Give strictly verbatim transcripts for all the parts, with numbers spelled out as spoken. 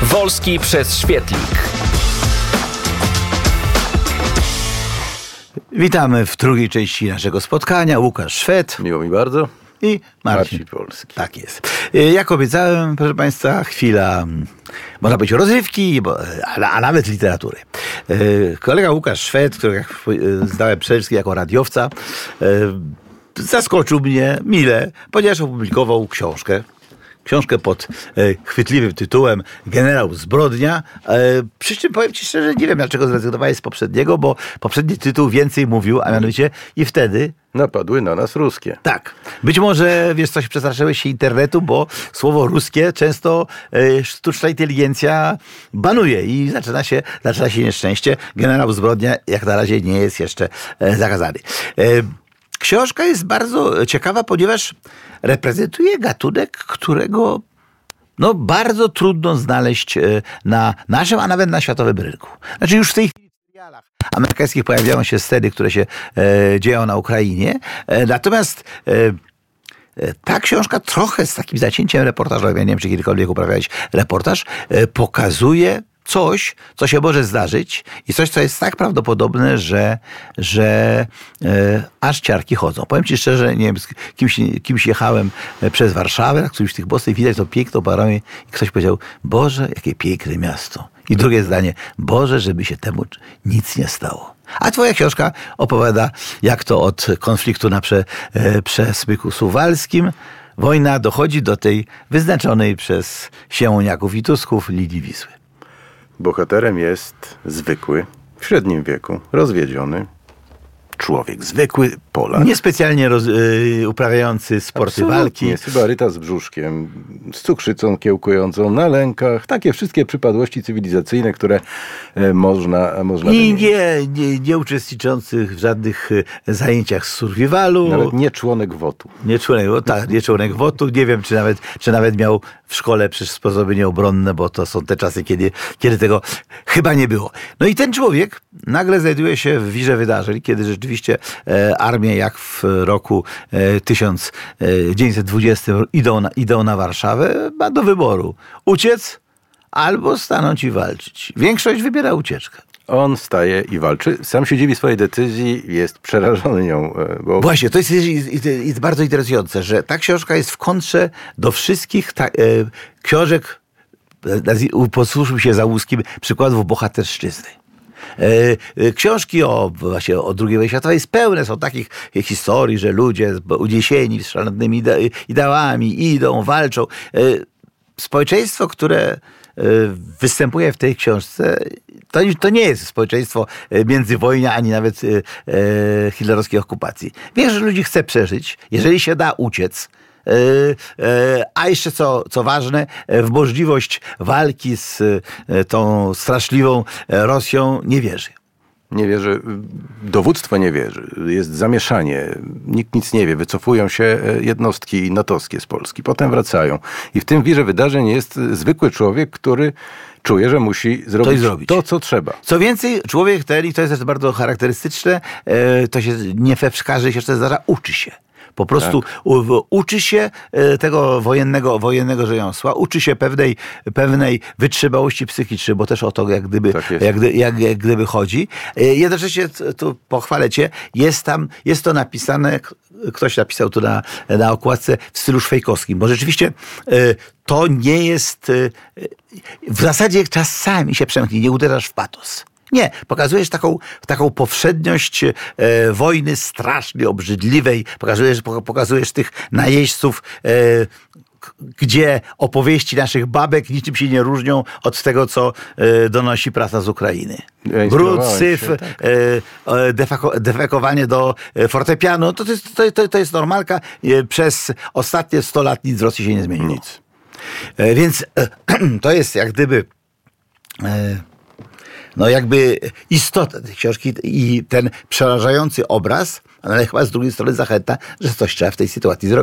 Wolski przez świetlik. Witamy w drugiej części naszego spotkania. Łukasz Szwed. Miło mi bardzo. I Marcin. Marcin Polski. Tak jest. Jak obiecałem, proszę Państwa, chwila, można powiedzieć, rozrywki, bo, a, a nawet literatury. Kolega Łukasz Szwed, który jak zdałem przede wszystkim jako radiowca, zaskoczył mnie mile, ponieważ opublikował książkę. Książkę pod e, chwytliwym tytułem Generał Zbrodnia. E, przy czym powiem Ci szczerze, nie wiem dlaczego zrezygnowałeś z poprzedniego, bo poprzedni tytuł więcej mówił, a mianowicie i wtedy... Napadły na nas ruskie. Tak. Być może, wiesz coś, przestraszyłeś się internetu, bo słowo ruskie często e, sztuczna inteligencja banuje i zaczyna się, zaczyna się nieszczęście. Generał Zbrodnia jak na razie nie jest jeszcze e, zakazany. E, Książka jest bardzo ciekawa, ponieważ reprezentuje gatunek, którego no, bardzo trudno znaleźć na naszym, a nawet na światowym rynku. Znaczy już w tej chwili w serialach amerykańskich pojawiają się sceny, które się e, dzieją na Ukrainie. E, natomiast e, ta książka trochę z takim zacięciem reportażowym, ja nie wiem, czy kiedykolwiek uprawiałeś reportaż, e, pokazuje coś, co się może zdarzyć i coś, co jest tak prawdopodobne, że, że e, aż ciarki chodzą. Powiem Ci szczerze, nie wiem, z kimś, kimś jechałem przez Warszawę, na którymś z tych bosych widać to piękną panoramię i ktoś powiedział: Boże, jakie piękne miasto. I drugie zdanie: Boże, żeby się temu nic nie stało. A Twoja książka opowiada, jak to od konfliktu na prze, e, Przesmyku Suwalskim wojna dochodzi do tej wyznaczonej przez Siemoniaków i Tusków linii Wisły. Bohaterem jest zwykły, w średnim wieku, rozwiedziony człowiek, zwykły Polak. Niespecjalnie roz, yy, uprawiający sporty Absolutnie. walki. Jest sybaryta z brzuszkiem, z cukrzycą kiełkującą, na lękach. Takie wszystkie przypadłości cywilizacyjne, które e, można, można I wymienić. nie, nie, nie uczestniczący w żadnych e, zajęciach z survivalu. Nawet nie członek wotu. Nie członek, tak, nie członek wotu. Nie wiem, czy nawet, czy nawet miał w szkole przysposobienie obronne, bo to są te czasy, kiedy, kiedy tego chyba nie było. No i ten człowiek nagle znajduje się w wirze wydarzeń, kiedy rzeczywiście e, armie, jak w roku e, tysiąc dziewięćset dwudziestym idą na, idą na Warszawę, ma do wyboru uciec albo stanąć i walczyć. Większość wybiera ucieczkę. On staje i walczy. Sam się dziwi swojej decyzji, jest przerażony nią. Bo... Właśnie, to jest, jest, jest bardzo interesujące, że ta książka jest w kontrze do wszystkich ta, e, książek, posłużył się za łuskim, przykładów bohaterszczyzny. Książki o, właśnie o drugiej wojnie światowej jest pełne są takich historii, że ludzie uniesieni szalonymi ideałami idą, walczą. Społeczeństwo, które występuje w tej książce, to, to nie jest społeczeństwo międzywojnia, ani nawet hitlerowskiej okupacji. Większość ludzi chce przeżyć, jeżeli się da uciec. A jeszcze co, co ważne, w możliwość walki z tą straszliwą Rosją nie wierzy. Nie wierzy, dowództwo nie wierzy, jest zamieszanie, nikt nic nie wie, wycofują się jednostki natowskie z Polski, potem wracają. I w tym wirze wydarzeń jest zwykły człowiek, który czuje, że musi zrobić, zrobić to, co trzeba. Co więcej, człowiek ten, i to jest też bardzo charakterystyczne, to się nie we każdej się jeszcze zdarza, uczy się. Po prostu tak. u, uczy się tego wojennego, wojennego rzemiosła, uczy się pewnej, pewnej wytrzymałości psychicznej, bo też o to jak gdyby, tak jak, jak, jak gdyby chodzi. Jednocześnie, tu pochwalę Cię, jest tam, jest to napisane, ktoś napisał tu na, na okładce w stylu szwejkowskim, bo rzeczywiście to nie jest, w zasadzie czasami się przemknie, nie uderzasz w patos. Nie, pokazujesz taką, taką powszedniość e, wojny strasznie obrzydliwej, pokazujesz, pokazujesz tych najeźdźców, e, k- gdzie opowieści naszych babek niczym się nie różnią od tego, co e, donosi prasa z Ukrainy. Ja Brud, syf, się, tak. e, defeko, defekowanie do fortepianu, to, to, to, to jest normalka. E, przez ostatnie sto lat nic w Rosji się nie zmieniło. Nic. E, więc e, to jest jak gdyby... E, No jakby istota tej książki i ten przerażający obraz, ale chyba z drugiej strony zachęta, że coś trzeba w tej sytuacji zrobić.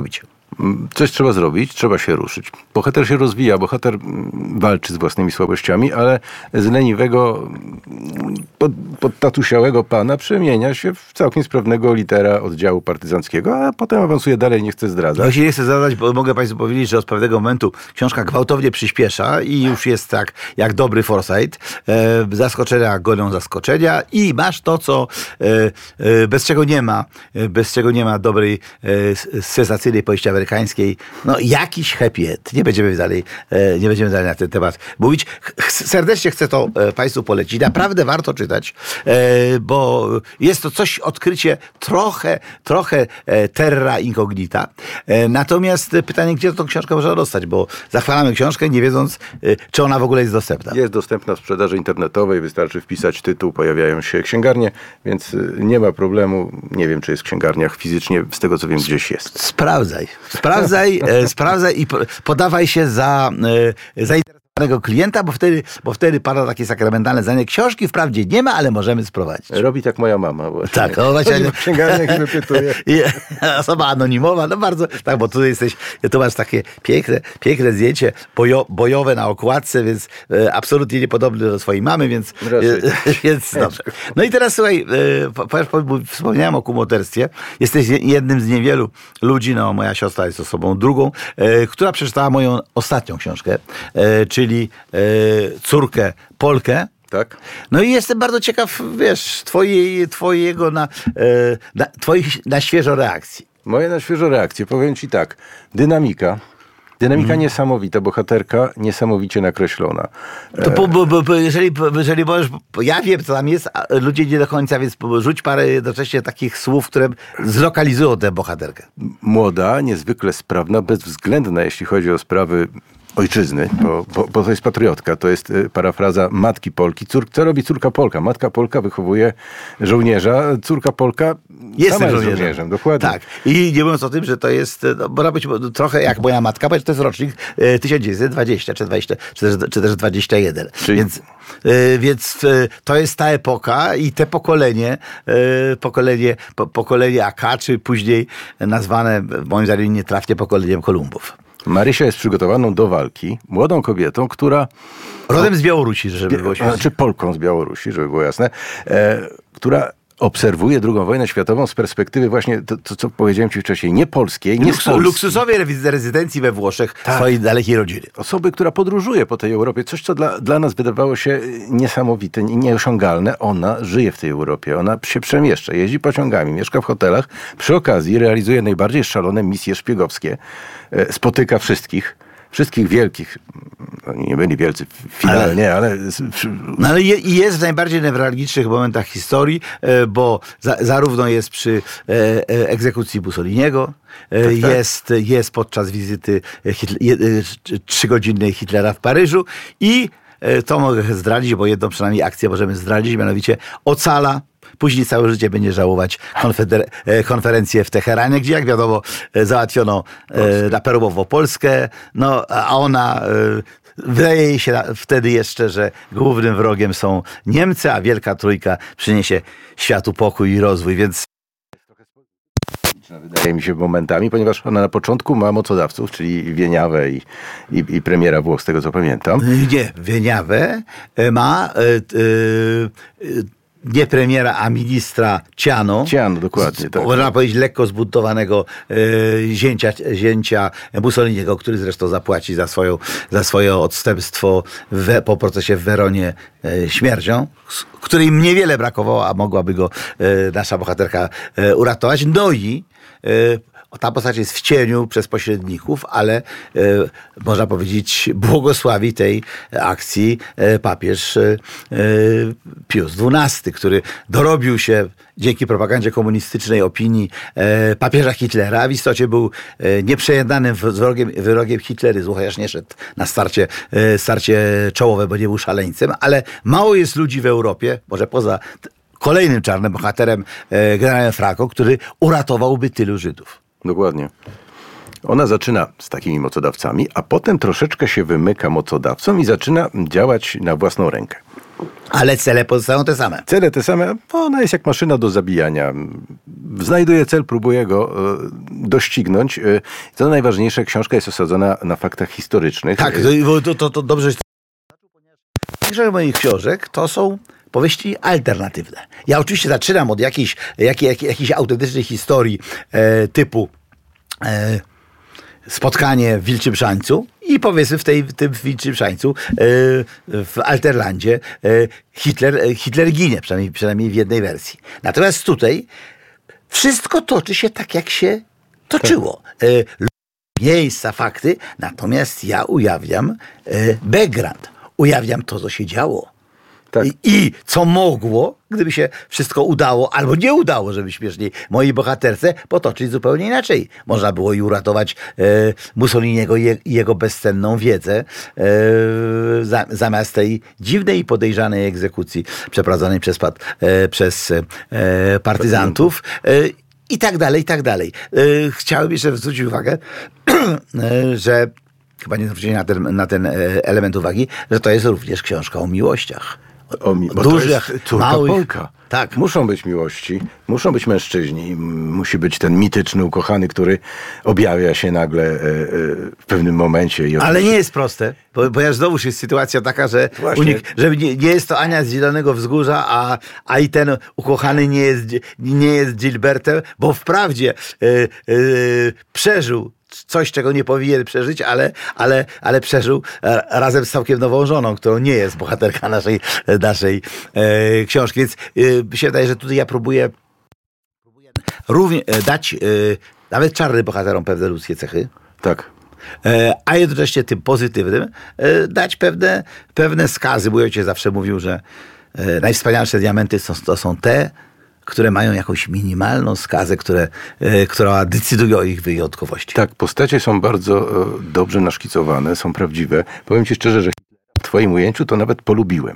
Coś trzeba zrobić, trzeba się ruszyć. Bohater się rozwija, bohater walczy z własnymi słabościami, ale z leniwego, pod, podtatusiałego pana przemienia się w całkiem sprawnego litera oddziału partyzanckiego, a potem awansuje dalej, nie chce zdradzać. Jeśli nie chcę zdradzać, bo mogę Państwu powiedzieć, że od pewnego momentu książka gwałtownie przyspiesza i już jest tak jak dobry Forsyth. E, zaskoczenia gonią zaskoczenia i masz to, co e, e, bez czego nie ma, e, bez czego nie ma dobrej e, sensacyjnej powieści amerykańskiej. No jakiś happy end. Nie będziemy dalej, e, nie będziemy dalej na ten temat mówić. Ch- serdecznie chcę to e, Państwu polecić. Naprawdę warto czytać, e, bo jest to coś, odkrycie trochę, trochę e, terra incognita. E, natomiast pytanie, gdzie tą książkę można dostać, bo zachwalamy książkę, nie wiedząc, e, czy ona w ogóle jest dostępna. Jest dostępna w sprzedaży internetowej, wystarczy wpisać tytuł, pojawiają się księgarnie, więc nie ma problemu. Nie wiem, czy jest w księgarniach fizycznie, z tego co wiem, gdzieś jest. Sprawdzaj. Sprawdzaj, e, sprawdzaj i po, podawaj się za e, zainteresowanego klienta, bo wtedy, bo wtedy pada takie sakramentalne zdanie. Książki wprawdzie nie ma, ale możemy sprowadzić. Robi tak moja mama właśnie. Tak, o właśnie. W księgarniach i wypytuje. I, osoba anonimowa, no bardzo, tak, bo tu jesteś, tu masz takie piękne, piękne zdjęcie bojo, bojowe na okładce, więc e, absolutnie niepodobne do swojej mamy, więc, e, więc dobrze. No i teraz słuchaj, e, wspomniałem o kumoterstwie. Jesteś jednym z niewielu ludzi, no moja siostra jest osobą drugą, e, która przeczytała moją ostatnią książkę, e, czyli e, Córkę Polkę. Tak? No i jestem bardzo ciekaw, wiesz, twojej, twojego na, e, na, twoich na świeżo reakcji. Moje na świeżo reakcje. Powiem ci tak. Dynamika. Dynamika mm. niesamowita, bohaterka niesamowicie nakreślona. To po, bo, bo, jeżeli, jeżeli możesz, ja wiem, co tam jest, a ludzie nie do końca, więc rzuć parę jednocześnie takich słów, które zlokalizują tę bohaterkę. Młoda, niezwykle sprawna, bezwzględna, jeśli chodzi o sprawy ojczyzny, bo, bo, bo to jest patriotka, to jest parafraza matki Polki. Cór, co robi córka Polka? Matka Polka wychowuje żołnierza, córka Polka jest sama żołnierzem. jest żołnierzem. Dokładnie. Tak. I nie mówiąc o tym, że to jest, no, można być trochę jak moja matka, bo to jest rocznik e, tysiąc dziewięćset dwudziesty, czy dwudziesty, czy też, czy też dwudziesty pierwszy. Czyli... Więc, e, więc e, to jest ta epoka i te pokolenie, e, pokolenie, po, pokolenie A K, czy później nazwane, moim zdaniem nietrafnie, pokoleniem Kolumbów. Marysia jest przygotowaną do walki, młodą kobietą, która... Rodem z Białorusi, żeby było śmieszne. Czy Polką z Białorusi, żeby było jasne, e, która obserwuje drugą wojnę światową z perspektywy właśnie, to, to co powiedziałem ci wcześniej, nie polskiej, nie z Polski. Luksusowej rezydencji we Włoszech, tak. Swojej dalekiej rodziny. Osoby, która podróżuje po tej Europie, coś co dla, dla nas wydawało się niesamowite, nieosiągalne, ona żyje w tej Europie, ona się przemieszcza, jeździ pociągami, mieszka w hotelach, przy okazji realizuje najbardziej szalone misje szpiegowskie, e, spotyka wszystkich, wszystkich wielkich, oni nie byli wielcy finalnie, ale... ale... No ale je, jest w najbardziej newralgicznych momentach historii, bo za, zarówno jest przy e, egzekucji Mussoliniego, e, tak, tak. Jest, jest podczas wizyty trzygodzinnej Hitlera w Paryżu i e, to mogę zdradzić, bo jedną przynajmniej akcję możemy zdradzić, mianowicie ocala. Później całe życie będzie żałować konfeder- konferencję w Teheranie, gdzie jak wiadomo załatwiono Polskę. Na perłowo Polskę, no a ona, wydaje jej się wtedy jeszcze, że głównym wrogiem są Niemcy, a Wielka Trójka przyniesie światu pokój i rozwój, więc... Wydaje mi się momentami, ponieważ ona na początku ma mocodawców, czyli Wieniawę i, i, i premiera Włoch, z tego co pamiętam. Nie, Wieniawę ma... Yy, yy, nie premiera, a ministra Ciano. Ciano, dokładnie. Tak. Można powiedzieć lekko zbuntowanego e, zięcia, zięcia Mussoliniego, który zresztą zapłaci za, swoją, za swoje odstępstwo we, po procesie w Weronie e, śmiercią, której im niewiele brakowało, a mogłaby go e, nasza bohaterka e, uratować. No i e, ta postać jest w cieniu przez pośredników, ale e, można powiedzieć błogosławi tej akcji e, papież e, Pius dwunasty, który dorobił się dzięki propagandzie komunistycznej opinii e, papieża Hitlera. W istocie był e, nieprzejednanym wrogiem, wrogiem Hitlery, chociaż nie szedł na starcie, e, starcie czołowe, bo nie był szaleńcem, ale mało jest ludzi w Europie, może poza kolejnym czarnym bohaterem, e, generałem Franco, który uratowałby tylu Żydów. Dokładnie. Ona zaczyna z takimi mocodawcami, a potem troszeczkę się wymyka mocodawcom i zaczyna działać na własną rękę. Ale cele pozostają te same. Cele te same, ona jest jak maszyna do zabijania. Znajduje cel, próbuje go e, doścignąć. E, co najważniejsze, książka jest osadzona na faktach historycznych. Tak, to, to, to dobrze. Większość moich książek to są powieści alternatywne. Ja oczywiście zaczynam od jakiejś, jak, jak, jakiejś autentycznej historii e, typu e, spotkanie w Wilczym Szańcu i powiedzmy w tej, w tym Wilczym Szańcu e, w Alterlandzie e, Hitler, e, Hitler ginie, przynajmniej, przynajmniej w jednej wersji. Natomiast tutaj wszystko toczy się tak, jak się toczyło. E, miejsca, fakty, natomiast ja ujawniam e, background. Ujawniam to, co się działo. Tak. I, I co mogło, gdyby się wszystko udało, albo nie udało, żeby śmieszniej mojej bohaterce potoczyć zupełnie inaczej. Można było i uratować e, Mussoliniego i, je, i jego bezcenną wiedzę e, za, zamiast tej dziwnej i podejrzanej egzekucji przeprowadzonej przez, e, przez e, partyzantów. E, I tak dalej, i tak dalej. E, chciałem jeszcze zwrócić uwagę, e, że chyba nie zwróciłem na ten, na ten element uwagi, że to jest również książka o miłościach. O mi- bo dużych, to jest córka małych. Polka. Tak. Muszą być miłości, muszą być mężczyźni, musi być ten mityczny ukochany, który objawia się nagle e, e, w pewnym momencie. I Ale nie jest proste, bo, bo ja znowuż jest sytuacja taka, że, unik, że nie, nie jest to Ania z Zielonego Wzgórza, a, a i ten ukochany nie jest, nie jest Gilbertem, bo wprawdzie e, e, przeżył coś, czego nie powinien przeżyć, ale, ale, ale przeżył razem z całkiem nową żoną, którą nie jest bohaterka naszej, naszej e, książki. Więc e, mi się wydaje, że tutaj ja próbuję, próbuję równie, e, dać e, nawet czarnym bohaterom pewne ludzkie cechy. Tak. E, a jednocześnie tym pozytywnym e, dać pewne, pewne skazy. Mój ojciec zawsze mówił, że e, najwspanialsze diamenty są, to są te, które mają jakąś minimalną skazę, które, e, która decyduje o ich wyjątkowości. Tak, postacie są bardzo e, dobrze naszkicowane, są prawdziwe. Powiem ci szczerze, że w twoim ujęciu to nawet polubiłem.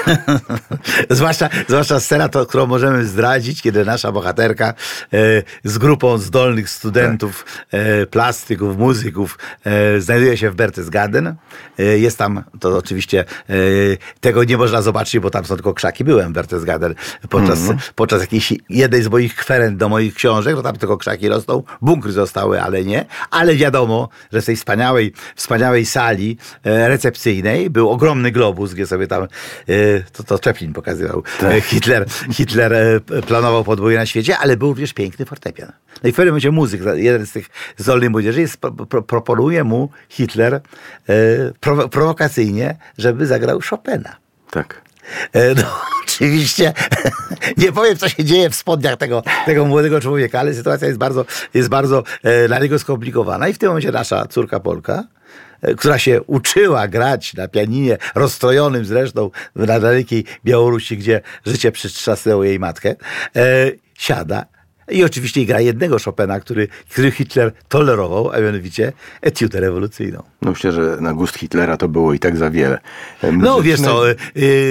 zwłaszcza, zwłaszcza scena, to, którą możemy zdradzić, kiedy nasza bohaterka e, z grupą zdolnych studentów, e, plastyków, muzyków e, znajduje się w Berchtesgaden. E, jest tam, to oczywiście e, tego nie można zobaczyć, bo tam są tylko krzaki. Byłem w Berchtesgaden podczas, mm-hmm. podczas jakiejś jednej z moich kwerent do moich książek, no tam tylko krzaki rosną, bunkry zostały, ale nie. Ale wiadomo, że w tej wspaniałej, wspaniałej sali e, recepcyjnej był ogromny globus, gdzie sobie tam, to, to Chaplin pokazywał, tak. Hitler, Hitler planował podboje na świecie, ale był również piękny fortepian. No i w pewnym momencie muzyk, jeden z tych zdolnych młodzieży, jest, pro, pro, proponuje mu Hitler e, pro, prowokacyjnie, żeby zagrał Chopina. Tak. No, oczywiście nie powiem, co się dzieje w spodniach tego, tego młodego człowieka, ale sytuacja jest bardzo, jest bardzo e, dla niego skomplikowana i w tym momencie nasza córka Polka, która się uczyła grać na pianinie, rozstrojonym zresztą na dalekiej Białorusi, gdzie życie przytrzasnęło jej matkę, e, siada i oczywiście gra jednego Chopina, który, który Hitler tolerował, a mianowicie etiudę rewolucyjną. No myślę, że na gust Hitlera to było i tak za wiele. Muzyczne... No wiesz co, yy,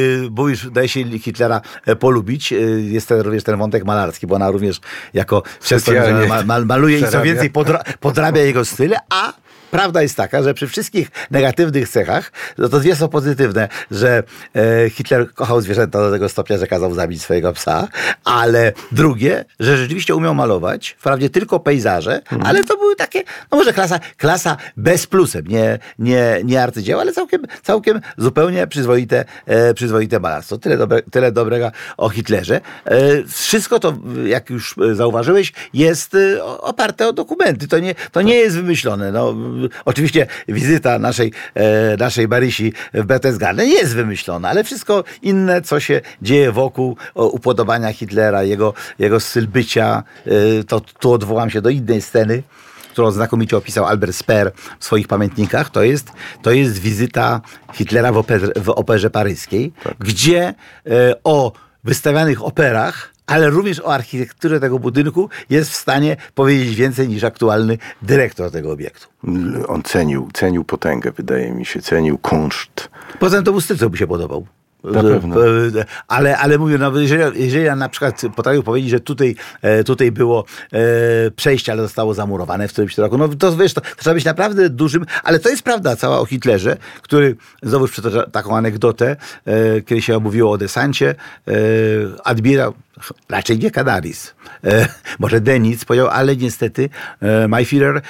bo już daje się Hitlera polubić, yy, jest ten, również ten wątek malarski, bo ona również jako często ma, ma, maluje i co więcej podra, podrabia jego styl, a prawda jest taka, że przy wszystkich negatywnych cechach, no to dwie są pozytywne, że e, Hitler kochał zwierzęta do tego stopnia, że kazał zabić swojego psa, ale drugie, że rzeczywiście umiał malować, wprawdzie tylko pejzaże, mhm. ale to były takie, no może klasa, klasa bez plusem, nie, nie, nie arcydzieła, ale całkiem, całkiem zupełnie przyzwoite, e, przyzwoite malarstwo. Tyle, dobre, tyle dobrego o Hitlerze. E, wszystko to, jak już zauważyłeś, jest e, oparte o dokumenty. To nie, to nie jest wymyślone. No, oczywiście wizyta naszej, e, naszej Marysi w Berchtesgaden jest wymyślona, ale wszystko inne, co się dzieje wokół o, upodobania Hitlera, jego, jego styl bycia, e, to tu odwołam się do innej sceny, którą znakomicie opisał Albert Speer w swoich pamiętnikach, to jest, to jest wizyta Hitlera w operze, w operze paryskiej, tak. gdzie e, o wystawianych operach, ale również o architekturze tego budynku jest w stanie powiedzieć więcej niż aktualny dyrektor tego obiektu. On cenił, cenił potęgę, wydaje mi się, cenił kunszt. Poza tym to Styco by się podobał. Na pewno. Ale, ale mówię, no, jeżeli, jeżeli ja na przykład potrafił powiedzieć, że tutaj, tutaj było przejście, ale zostało zamurowane w którymś roku, no to wiesz, to, to trzeba być naprawdę dużym, ale to jest prawda cała o Hitlerze, który, znowu przytoczę taką anegdotę, kiedy się mówiło o desancie, admirał, raczej nie Canaris, może Deniz powiedział, ale niestety my Führer,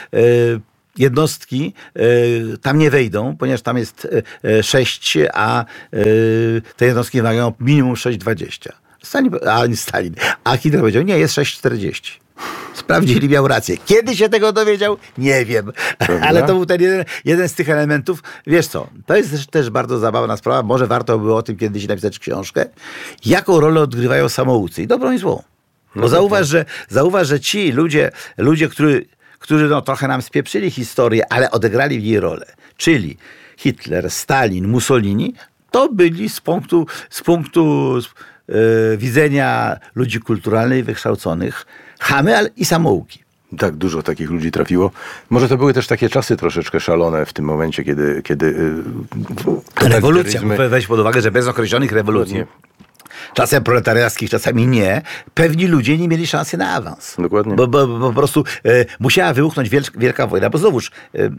jednostki y, tam nie wejdą, ponieważ tam jest y, sześć, a y, te jednostki wymagają minimum sześć dwadzieścia. Stalin, a nie Stalin. A Hitler powiedział, nie, jest sześć czterdzieści. Sprawdzili, miał rację. Kiedy się tego dowiedział? Nie wiem. Prawda? Ale to był ten jeden, jeden z tych elementów. Wiesz co, to jest też, też bardzo zabawna sprawa. Może warto było o tym kiedyś napisać książkę. Jaką rolę odgrywają samoucy? I dobrą i złą. Bo no zauważ, że, zauważ, że ci ludzie, ludzie, którzy którzy no, trochę nam spieprzyli historię, ale odegrali w niej rolę. Czyli Hitler, Stalin, Mussolini, to byli z punktu, z punktu yy, widzenia ludzi kulturalnych, wykształconych, chamy ale i samouki. Tak, dużo takich ludzi trafiło. Może to były też takie czasy troszeczkę szalone w tym momencie, kiedy... kiedy yy, Rewolucja. Weź pod uwagę, że bez określonych rewolucji, nie. Czasem proletariackich, czasami nie, pewni ludzie nie mieli szansy na awans. Dokładnie. Bo, bo, bo po prostu e, musiała wybuchnąć wielka, wielka wojna, bo znowuż e,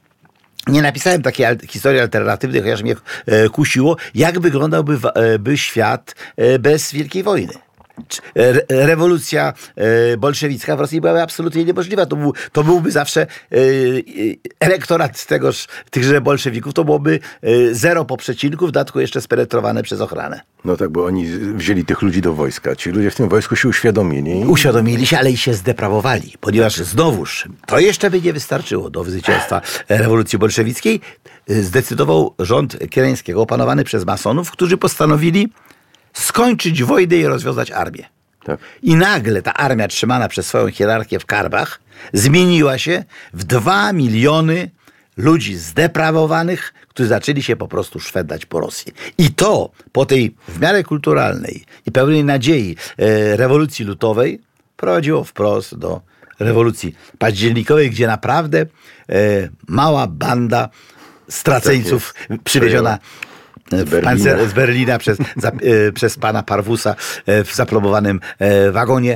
nie napisałem takiej al- historii alternatywnej, chociaż mnie e, kusiło, jak wyglądałby w, e, by świat e, bez Wielkiej Wojny. Re- rewolucja e, bolszewicka w Rosji byłaby absolutnie niemożliwa. To, był, to byłby zawsze e, elektorat tegoż, tychże bolszewików, to byłoby e, zero po przecinku, w dodatku jeszcze spenetrowane przez ochranę. No tak, bo oni wzięli tych ludzi do wojska. Ci ludzie w tym wojsku się uświadomili. Uświadomili się, ale i się zdeprawowali, ponieważ znowuż to jeszcze by nie wystarczyło do zwycięstwa rewolucji bolszewickiej. Zdecydował rząd Kieleńskiego opanowany przez masonów, którzy postanowili skończyć wojnę i rozwiązać armię. Tak. I nagle ta armia trzymana przez swoją hierarchię w Karbach zmieniła się w dwa miliony ludzi zdeprawowanych, którzy zaczęli się po prostu szwendać po Rosji. I to po tej w miarę kulturalnej i pełnej nadziei e, rewolucji lutowej prowadziło wprost do rewolucji październikowej, gdzie naprawdę e, mała banda straceńców tak przywieziona Z Berlina, pancer, z Berlina przez, za, e, przez pana Parwusa e, w zaplomowanym e, wagonie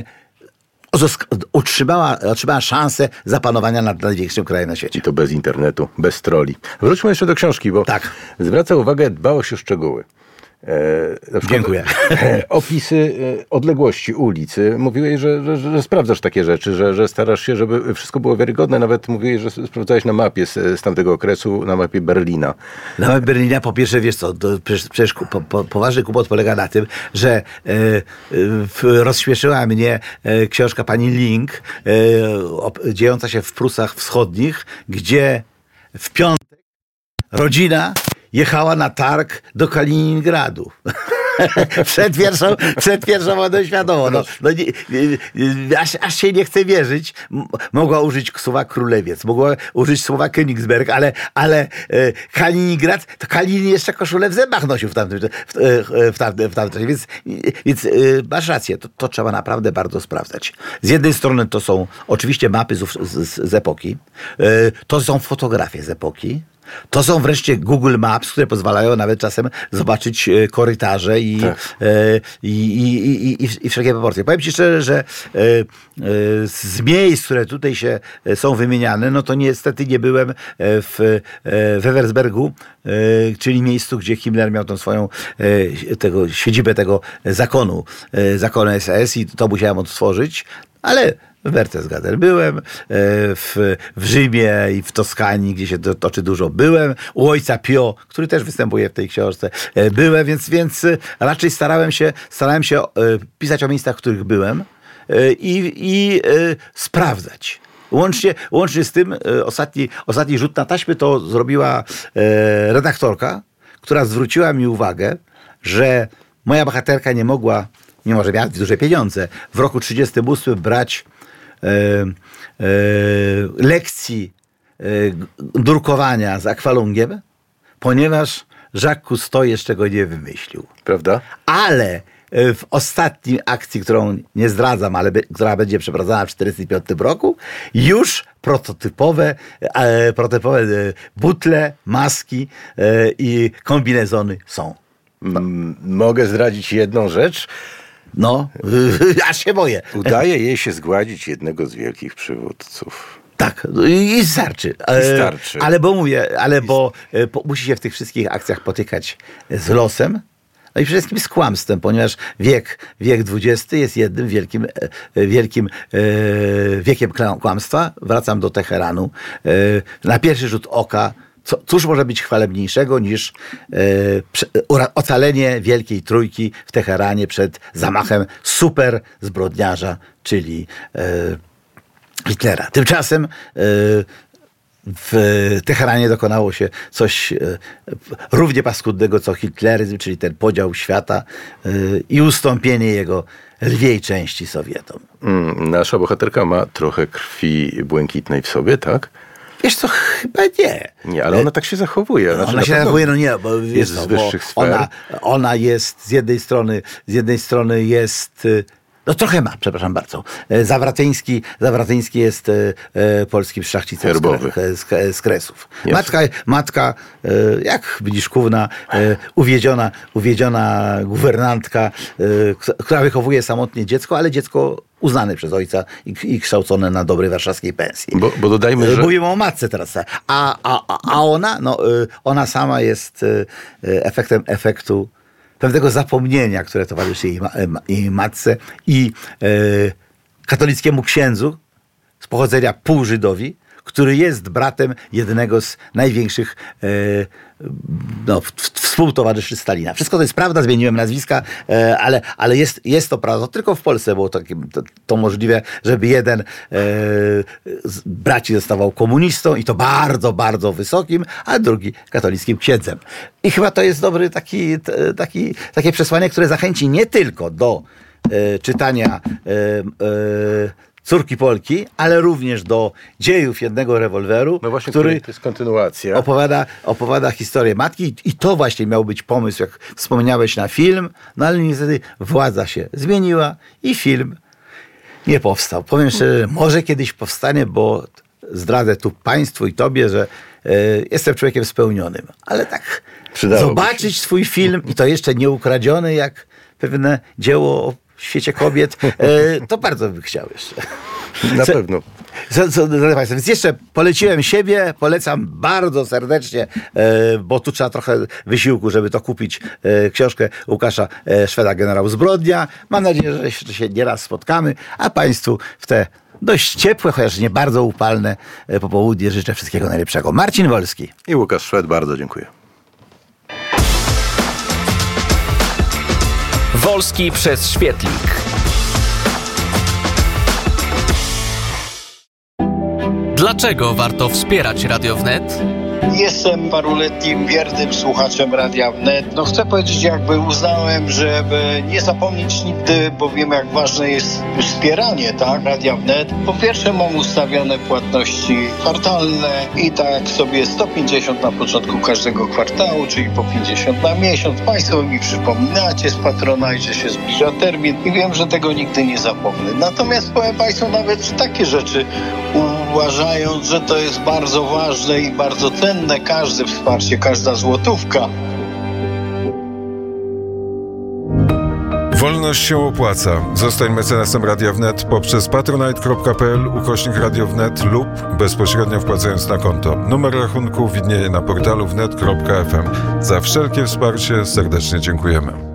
otrzymała, otrzymała szansę zapanowania nad największym krajem na świecie. I to bez internetu, bez troli. Wróćmy jeszcze do książki, bo tak. zwraca uwagę dbałość o szczegóły. E, Dziękuję. E, opisy e, odległości ulicy. Mówiłeś, że, że, że sprawdzasz takie rzeczy, że, że starasz się, żeby wszystko było wiarygodne. Nawet mówiłeś, że sprawdzałeś na mapie z, z tamtego okresu, na mapie Berlina. Na mapie Berlina po pierwsze, wiesz co, to przecież, przecież po, po, poważny kłopot polega na tym, że e, e, rozśmieszyła mnie e, książka pani Link, e, op, dziejąca się w Prusach Wschodnich, gdzie w piątek rodzina jechała na targ do Kaliningradu. przed, pierwszą, przed pierwszą wojną światową. No, no, nie, nie, aż, aż się nie chce wierzyć. M- mogła użyć słowa królewiec, mogła użyć słowa Königsberg, ale, ale e, Kaliningrad, to Kalinin jeszcze koszulę w zębach nosił w tamtym, w, w tamtym, w tamtym więc, więc e, masz rację, to, to trzeba naprawdę bardzo sprawdzać. Z jednej strony to są oczywiście mapy z, z, z epoki, e, to są fotografie z epoki, to są wreszcie Google Maps, które pozwalają nawet czasem zobaczyć korytarze i, tak. e, i, i, i, i, i wszelkie proporcje. Powiem ci szczerze, że e, e, z miejsc, które tutaj się są wymieniane, no to niestety nie byłem w, w Eversbergu, e, czyli miejscu, gdzie Himmler miał tą swoją e, tego, siedzibę tego zakonu, e, zakonu S S i to musiałem odtworzyć, ale w Berchtesgaden byłem, w, w Rzymie i w Toskanii, gdzie się to toczy dużo, byłem. U ojca Pio, który też występuje w tej książce, byłem, więc, więc raczej starałem się, starałem się pisać o miejscach, w których byłem i, i sprawdzać. Łącznie, łącznie z tym ostatni, ostatni rzut na taśmy to zrobiła redaktorka, która zwróciła mi uwagę, że moja bohaterka nie mogła, mimo że miała duże pieniądze, w roku trzydziestym ósmym brać E, e, lekcji e, drukowania z akwalungiem, ponieważ Jacques Cousteau jeszcze go nie wymyślił. Prawda? Ale w ostatniej akcji, którą nie zdradzam, ale be, która będzie przeprowadzona w tysiąc dziewięćset czterdziestym piątym roku, już prototypowe, e, prototypowe butle, maski e, i kombinezony są. M- mogę zdradzić jedną rzecz? No, aż się boję. Udaje jej się zgładzić jednego z wielkich przywódców. Tak, i starczy. I starczy. Ale bo mówię, ale bo po, musi się w tych wszystkich akcjach potykać z losem, no i przede wszystkim z kłamstwem, ponieważ wiek, wiek dwudziesty jest jednym wielkim, wielkim e, wiekiem kłamstwa. Wracam do Teheranu. E, na pierwszy rzut oka, co, cóż może być chwalebniejszego niż e, ocalenie Wielkiej Trójki w Teheranie przed zamachem super zbrodniarza, czyli e, Hitlera. Tymczasem e, w Teheranie dokonało się coś równie paskudnego co hitleryzm, czyli ten podział świata i ustąpienie jego lwiej części Sowietom. Mm, nasza bohaterka ma trochę krwi błękitnej w sobie, tak? Wiesz co, chyba nie. Nie, ale ona tak się zachowuje. Znaczy, ona się zachowuje, no nie, bo, jest z wyższych sfer. Ona, ona jest z jednej strony, z jednej strony jest... No trochę ma, przepraszam bardzo. Zawratyński, Zawratyński jest e, polskim szlachcicem z, z, z Kresów. Matka, matka e, jak Mniszkówna, e, uwiedziona, uwiedziona guwernantka, e, która wychowuje samotnie dziecko, ale dziecko uznane przez ojca i, i kształcone na dobrej warszawskiej pensji. Bo, bo dodajmy, że... Mówimy o matce teraz. A, a, a ona, no, ona sama jest efektem efektu pewnego zapomnienia, które towarzyszy jej, jej matce i e, katolickiemu księdzu z pochodzenia półżydowi, który jest bratem jednego z największych e, no, współtowarzyszy Stalina. Wszystko to jest prawda, zmieniłem nazwiska, e, ale, ale jest, jest to prawda. Tylko w Polsce było to, to, to możliwe, żeby jeden e, z braci zostawał komunistą i to bardzo, bardzo wysokim, a drugi katolickim księdzem. I chyba to jest dobry taki, taki, takie przesłanie, które zachęci nie tylko do e, czytania e, e, Córki Polki, ale również do dziejów jednego rewolweru, no właśnie, który to jest kontynuacja. Opowiada, opowiada historię matki i to właśnie miał być pomysł, jak wspomniałeś, na film, no ale niestety władza się zmieniła i film nie powstał. Powiem szczerze, może kiedyś powstanie, bo zdradzę tu państwu i tobie, że e, jestem człowiekiem spełnionym, ale tak Przydałoby zobaczyć się. swój film i to jeszcze nie ukradziony, jak pewne dzieło o świecie kobiet, e, to bardzo bym chciał jeszcze. Na co, pewno. Co, co, co, Państwa, więc jeszcze poleciłem siebie, polecam bardzo serdecznie, e, bo tu trzeba trochę wysiłku, żeby to kupić, e, książkę Łukasza e, Szweda, Generał Zbrodnia. Mam nadzieję, że jeszcze się nieraz spotkamy, a Państwu w te dość ciepłe, chociaż nie bardzo upalne e, popołudnie życzę wszystkiego najlepszego. Marcin Wolski i Łukasz Szwed, bardzo dziękuję. Wolski przez świetlik. Dlaczego warto wspierać Radio Wnet? Jestem paruletnim, wiernym słuchaczem Radia Wnet. No chcę powiedzieć, jakby uznałem, żeby nie zapomnieć nigdy, bo wiem, jak ważne jest wspieranie, tak, Radia Wnet. Po pierwsze mam ustawione płatności kwartalne i tak sobie sto pięćdziesiąt na początku każdego kwartału, czyli po pięćdziesiąt na miesiąc. Państwo mi przypominacie z Patronite, że się zbliża termin i wiem, że tego nigdy nie zapomnę. Natomiast powiem Państwu nawet, że takie rzeczy uważając, że to jest bardzo ważne i bardzo cenne, każde wsparcie, każda złotówka. Wolność się opłaca. Zostań mecenasem Radia Wnet poprzez patronite kropka p l ukośnik Radio Wnet lub bezpośrednio wpłacając na konto. Numer rachunku widnieje na portalu wnet kropka f m. Za wszelkie wsparcie serdecznie dziękujemy.